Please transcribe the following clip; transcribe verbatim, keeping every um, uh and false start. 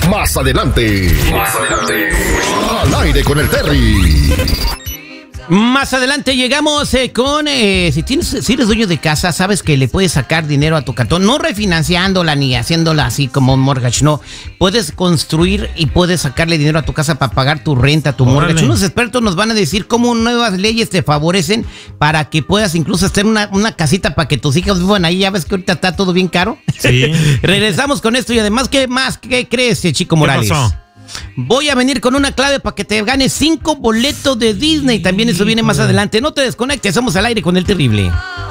Más adelante. Más adelante. Al aire con el Terry. Más adelante llegamos eh, con, eh, si tienes, si eres dueño de casa, sabes que le puedes sacar dinero a tu cartón, no refinanciándola ni haciéndola así como un mortgage, no. Puedes construir y puedes sacarle dinero a tu casa para pagar tu renta, tu Órale. mortgage. Unos expertos nos van a decir cómo nuevas leyes te favorecen para que puedas incluso hacer una, una casita para que tus hijos vivan ahí. Ya ves que ahorita está todo bien caro. Sí. Regresamos con esto y además, ¿qué más? ¿Qué crees, eh, Chico Morales? ¿Qué pasó? Voy a venir con una clave para que te ganes cinco boletos de Disney. También eso viene más adelante. No te desconectes, somos al aire con el terrible.